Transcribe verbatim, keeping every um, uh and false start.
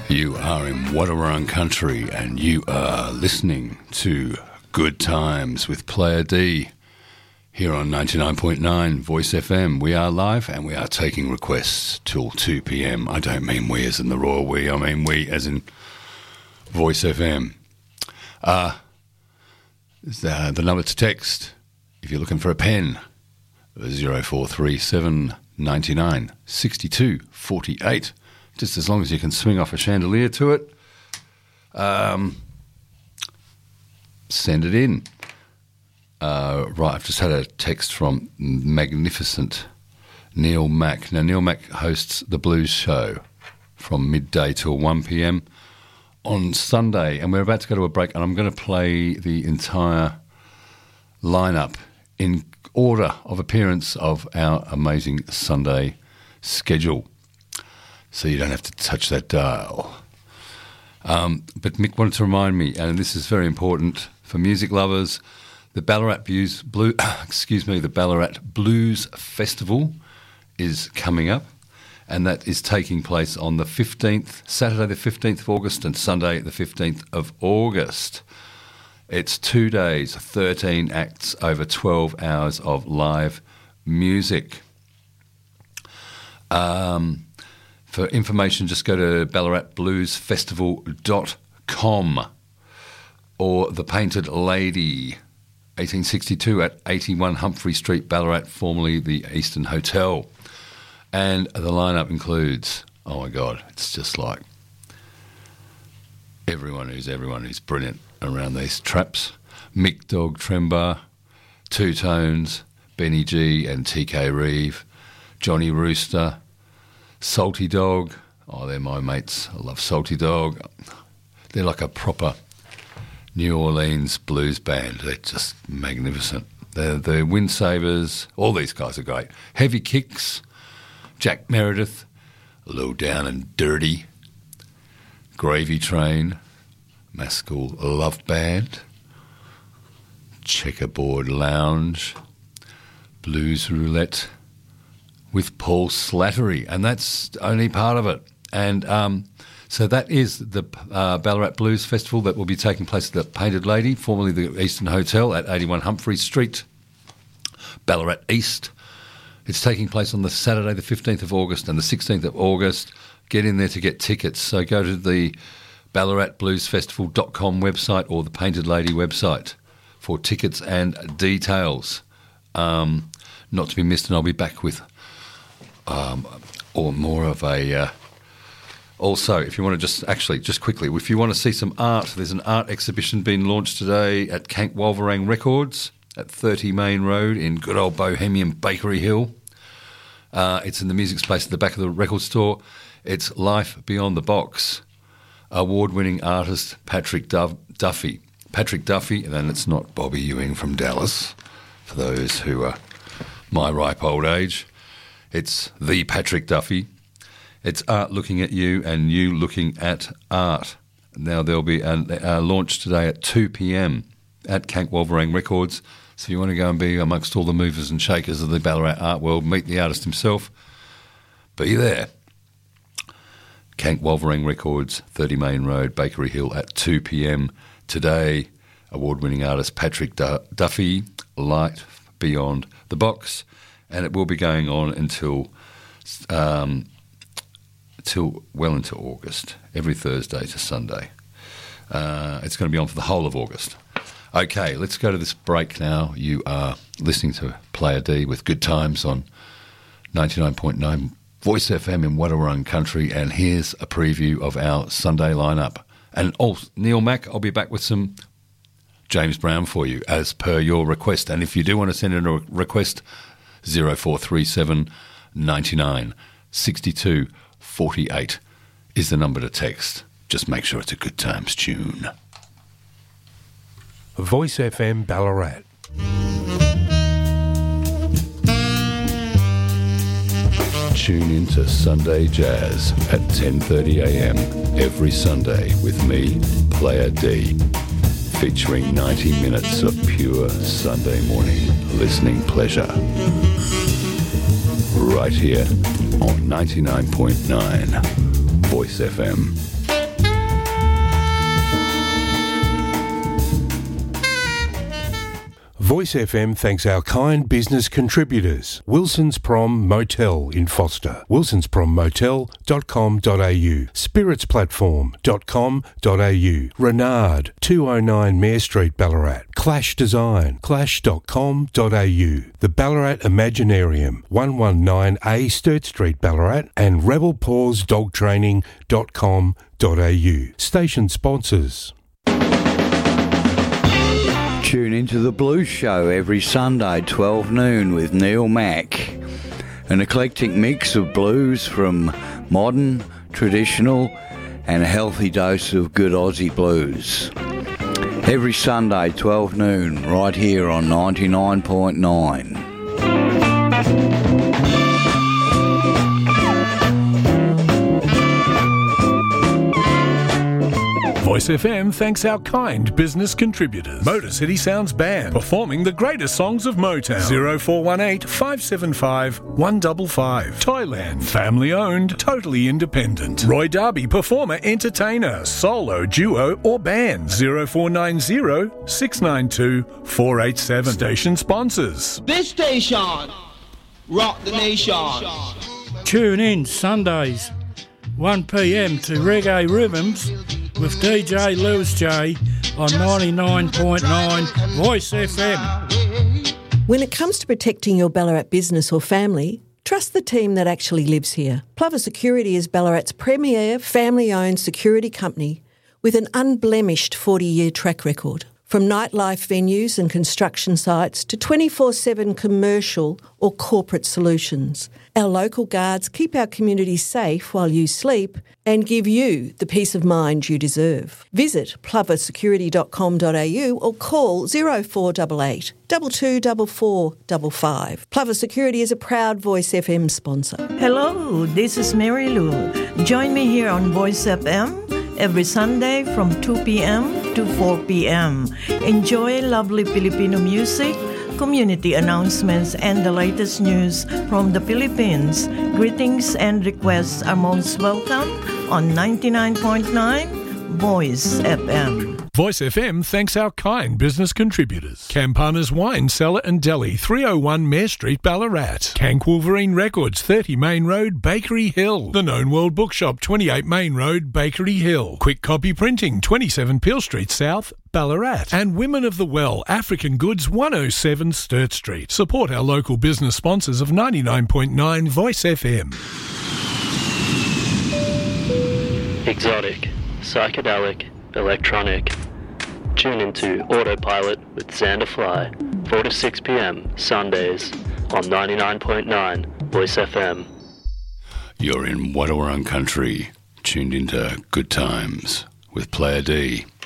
You are in Wadawurrung Country and you are listening to Good Times with Player D here on ninety-nine point nine Voice F M. We are live and we are taking requests till two p.m. I don't mean we as in the royal we, I mean we as in Voice F M. Uh, the, the number to text, if you're looking for a pen, zero four three seven ninety-nine sixty-two forty-eight. Just as long as you can swing off a chandelier to it, um, send it in. Uh, right, I've just had a text from magnificent Neil Mack. Now, Neil Mack hosts the Blues Show from midday till one p.m. on Sunday, and we're about to go to a break, and I'm going to play the entire lineup in order of appearance of our amazing Sunday schedule, so you don't have to touch that dial. Um, but Mick wanted to remind me, and this is very important for music lovers, the Ballarat Blues, Blue, excuse me, the Ballarat Blues Festival is coming up, and that is taking place on the fifteenth, Saturday the fifteenth of August and Sunday the fifteenth of August. It's two days, thirteen acts over twelve hours of live music. Um... For information, just go to ballarat blues festival dot com or The Painted Lady, eighteen sixty-two at eighty-one Humphrey Street, Ballarat, formerly the Eastern Hotel. And the lineup includes, oh my God, it's just like everyone who's everyone who's brilliant around these traps. Mick Dog Trembar, Two Tones, Benny G and T K Reeve, Johnny Rooster, Salty Dog. Oh, they're my mates. I love Salty Dog. They're like a proper New Orleans blues band. They're just magnificent. They're the Windsavers. All these guys are great. Heavy Kicks, Jack Meredith, Low Down and Dirty, Gravy Train, Maskell Love Band, Checkerboard Lounge, Blues Roulette, with Paul Slattery, and that's only part of it. And um, so that is the uh, Ballarat Blues Festival that will be taking place at the Painted Lady, formerly the Eastern Hotel at eighty-one Humphrey Street, Ballarat East. It's taking place on the Saturday the fifteenth of August and the sixteenth of August. Get in there to get tickets. So go to the ballarat blues festival dot com website or the Painted Lady website for tickets and details. Um, not to be missed, and I'll be back with Um, or more of a... Uh, also, if you want to just... Actually, just quickly, if you want to see some art, there's an art exhibition being launched today at Kank Wolverang Records at thirty Main Road in good old Bohemian Bakery Hill. Uh, it's in the music space at the back of the record store. It's Life Beyond the Box. Award-winning artist Patrick Duff- Duffy. Patrick Duffy, and then it's not Bobby Ewing from Dallas, for those who are my ripe old age. It's the Patrick Duffy. It's art looking at you and you looking at art. Now, there'll be a, a launch today at two p.m. at Kank Wolverang Records. So if you want to go and be amongst all the movers and shakers of the Ballarat art world, meet the artist himself, be there. Kank Wolverang Records, thirty Main Road, Bakery Hill at two p.m. today. Award-winning artist Patrick du- Duffy, Light Beyond the Box. And it will be going on until, um, till well into August, every Thursday to Sunday. Uh, it's going to be on for the whole of August. Okay, let's go to this break now. You are listening to Player D with Good Times on ninety-nine point nine Voice F M in Wadawurrung Country, and here's a preview of our Sunday lineup. And oh, Neil Mack, I'll be back with some James Brown for you, as per your request. And if you do want to send in a request, zero four three seven ninety-nine sixty-two forty-eight is the number to text. Just make sure it's a Good Times tune. Voice F M Ballarat. Tune into Sunday Jazz at ten thirty a.m. every Sunday with me, Player D, featuring ninety minutes of pure Sunday morning listening pleasure. Right here on ninety-nine point nine Voice F M. Voice F M thanks our kind business contributors. Wilson's Prom Motel in Foster. wilsons prom motel dot com dot a u. spirits platform dot com dot a u. Renard, two oh nine Mare Street, Ballarat. Clash Design, clash dot com dot a u. The Ballarat Imaginarium, one nineteen A Sturt Street, Ballarat. And rebel paws dog training dot com dot a u. Station sponsors. Tune into The Blues Show every Sunday, twelve noon, with Neil Mack. An eclectic mix of blues from modern, traditional, and a healthy dose of good Aussie blues. Every Sunday, twelve noon, right here on ninety-nine point nine. Voice F M thanks our kind business contributors. Motor City Sounds Band, performing the greatest songs of Motown. zero four one eight, five seven five, one five five. Toyland, family owned, totally independent. Roy Darby, performer, entertainer, solo, duo or band. zero four nine zero, six nine two, four eight seven. Station sponsors. This station, rock the nation. Tune in Sundays, one p m to Reggae Rhythms with D J Lewis J on ninety-nine point nine Voice F M. When it comes to protecting your Ballarat business or family, trust the team that actually lives here. Plover Security is Ballarat's premier family-owned security company with an unblemished forty-year track record. From nightlife venues and construction sites to twenty-four seven commercial or corporate solutions, our local guards keep our community safe while you sleep and give you the peace of mind you deserve. Visit plover security dot com dot a u or call zero four eight eight, two two four four five five. Plover Security is a proud Voice F M sponsor. Hello, this is Mary Lou. Join me here on Voice F M every Sunday from two p m to four p m. Enjoy lovely Filipino music, community announcements, and the latest news from the Philippines. Greetings and requests are most welcome on ninety-nine point nine Voice F M. Voice F M thanks our kind business contributors. Campana's Wine Cellar and Deli, three oh one Mare Street, Ballarat. Cank Wolverine Records, thirty Main Road, Bakery Hill. The Known World Bookshop, twenty-eight Main Road, Bakery Hill. Quick Copy Printing, twenty-seven Peel Street South, Ballarat. And Women of the Well, African Goods, one oh seven Sturt Street. Support our local business sponsors of ninety-nine point nine Voice F M. Exotic, psychedelic, electronic. Tune into Autopilot with Xander Fly, four to six p m Sundays on ninety-nine point nine Voice F M. You're in Wadawurrung country, tuned into Good Times with Player D.